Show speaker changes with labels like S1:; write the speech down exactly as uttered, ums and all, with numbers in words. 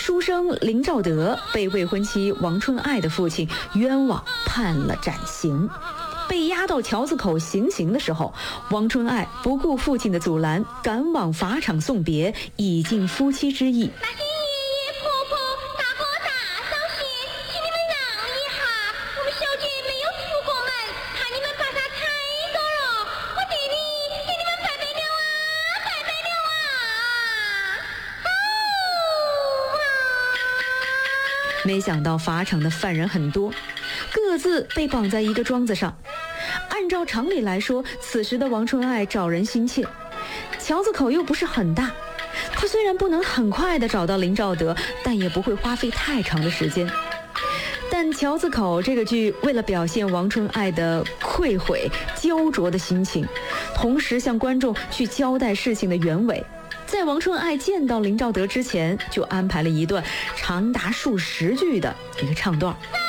S1: 书生林兆德被未婚妻王春爱的父亲冤枉判了斩刑。被押到桥子口行刑的时候，王春爱不顾父亲的阻拦，赶往法场送别，以尽夫妻之意。
S2: 大姐爷爷、婆婆、大哥大、嫂些，请你们让一下，我们小姐没有出过门，怕你们把她踩走了。我这里给你们拜拜了啊，拜拜了啊！哦啊！
S1: 没想到法场的犯人很多，各自被绑在一个桩子上。按照常理来说，此时的王春爱找人心切，桥子口又不是很大，他虽然不能很快地找到林兆德，但也不会花费太长的时间。但桥子口这个剧为了表现王春爱的愧悔焦灼的心情，同时向观众去交代事情的原委，在王春爱见到林兆德之前，就安排了一段长达数十句的一个唱段。
S2: 大